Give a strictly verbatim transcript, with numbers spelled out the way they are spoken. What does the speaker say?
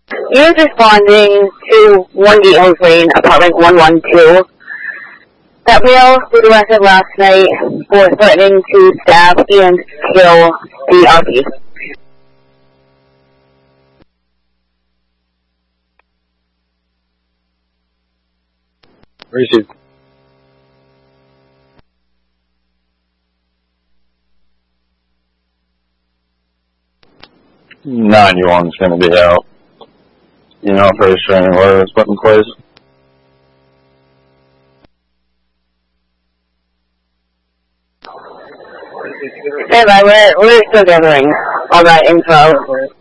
He was responding to one D O's Lane, apartment one one two. That male was arrested last night for threatening to stab and kill the R P. Received. nine one is going to be out. You know if there's training order that's put in place? Stand by, we're, we're still gathering all that info.